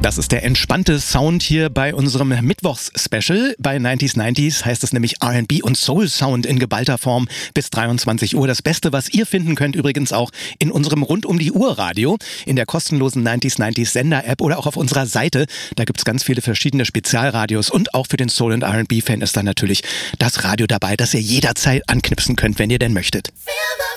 Das ist der entspannte Sound hier bei unserem Mittwochs-Special. Bei 90s heißt es nämlich R&B und Soul-Sound in geballter Form bis 23 Uhr. Das Beste, was ihr finden könnt, übrigens auch in unserem Rund-um-die-Uhr-Radio, in der kostenlosen 90s Sender-App oder auch auf unserer Seite. Da gibt's ganz viele verschiedene Spezialradios und auch für den Soul- und R&B-Fan ist da natürlich das Radio dabei, das ihr jederzeit anknipsen könnt, wenn ihr denn möchtet.